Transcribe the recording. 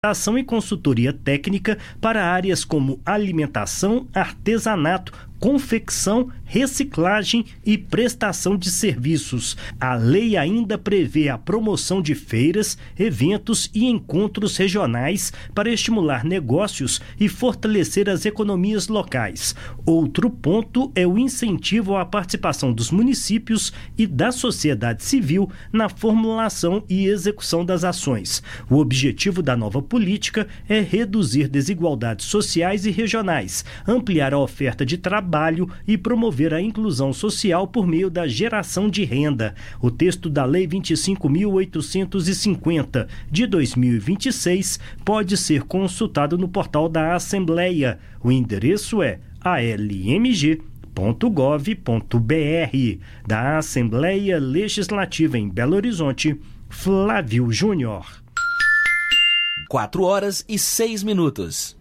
ação e consultoria técnica para áreas como alimentação, artesanato, confecção, reciclagem e prestação de serviços. A lei ainda prevê a promoção de feiras, eventos e encontros regionais para estimular negócios e fortalecer as economias locais. Outro ponto é o incentivo à participação dos municípios e da sociedade civil na formulação e execução das ações. O objetivo da nova política é reduzir desigualdades sociais e regionais, ampliar a oferta de trabalho e promover a inclusão social por meio da geração de renda. O texto da Lei 25.850 de 2026 pode ser consultado no portal da Assembleia. O endereço é almg.gov.br. Da Assembleia Legislativa em Belo Horizonte, Flávio Júnior. 4 horas e 6 minutos.